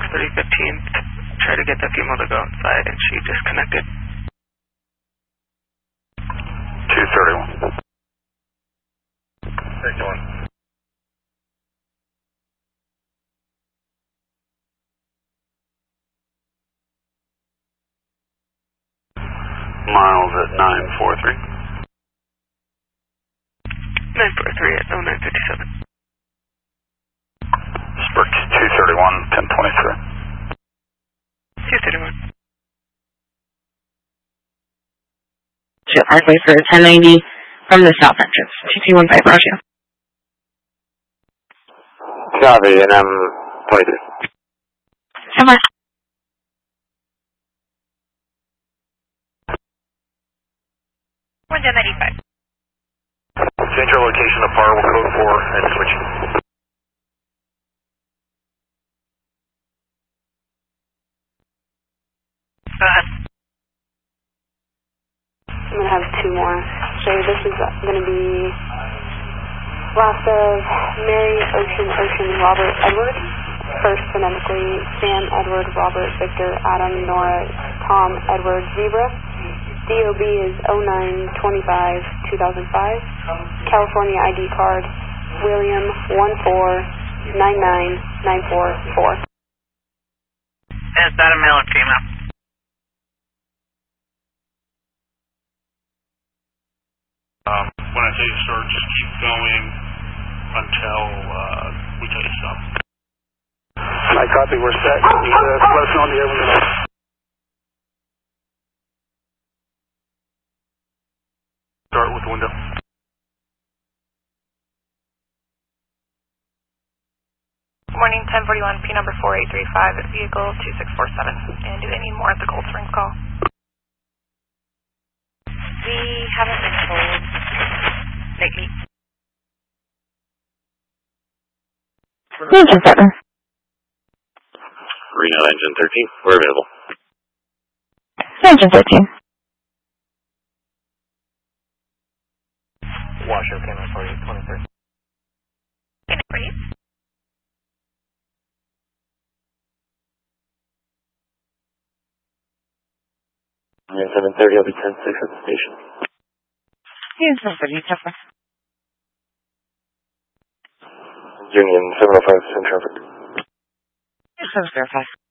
3015. Try to get the female to go outside and she disconnected. 231. 61. Miles at 943. 943 at 0957. Spark 231, 1023. 231. Parkway for 1090 from the south entrance. 2215, roger. Copy, and I'm 23. Summer. One 1095. Change your location to par, we'll code 4 and switch. Go ahead. I'm going to have two more. So this is going to be last of Mary, Ocean, Robert, Edward. First phonetically, Sam, Edward, Robert, Victor, Adam, Nora, Tom, Edward, Zebra. DOB is 0925-2005. California ID card, William 1499944. Is that a male or female? When I say start, just keep going until we tell you stop. I copy, we're set. Just let us know on the air when you're start with the window. Morning, 1041, P number 4835 at vehicle 2647. And do they need more at the Cold Springs call? We haven't been told lately. Engine 7. Reno engine 13, we're available. Engine 13. Washoe camera for you, 23. Can I breathe? And 730, I'll be 10-6 at the station. Engine 30, Tuffer. Union 705, send traffic. Yes, 705.